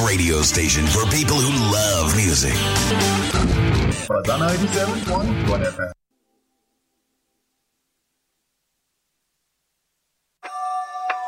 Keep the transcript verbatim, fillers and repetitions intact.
radio station for people who love music. Fazan ninety-seven point one F M.